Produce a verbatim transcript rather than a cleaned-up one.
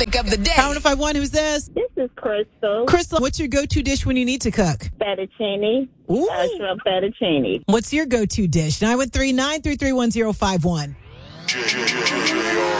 topic of the day. Power if I won. Who's this? This is Crystal. Crystal, what's your go-to dish when you need to cook? Fettuccine. Ooh. Uh, shrimp fettuccine. What's your go-to dish? nine one three, nine three three, one zero five one.